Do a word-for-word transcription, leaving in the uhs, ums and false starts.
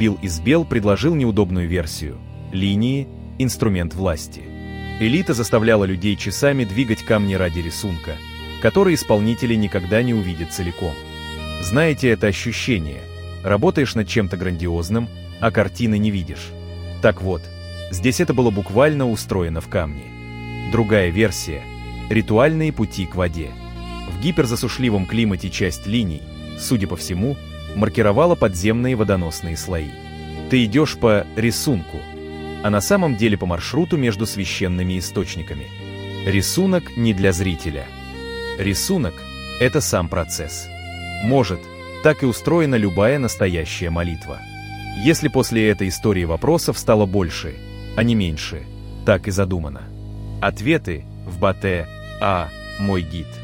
Билл Избел предложил неудобную версию – линии – инструмент власти. Элита заставляла людей часами двигать камни ради рисунка, который исполнители никогда не увидят целиком. Знаете это ощущение? Работаешь над чем-то грандиозным, а картины не видишь. Так вот, здесь это было буквально устроено в камне. Другая версия – ритуальные пути к воде. В гиперзасушливом климате часть линий, судя по всему, маркировала подземные водоносные слои. Ты идешь по рисунку, а на самом деле по маршруту между священными источниками. Рисунок не для зрителя. Рисунок – это сам процесс. Может, так и устроена любая настоящая молитва. Если после этой истории вопросов стало больше, а не меньше, так и задумано. Ответы в Батэ А. Мой гид.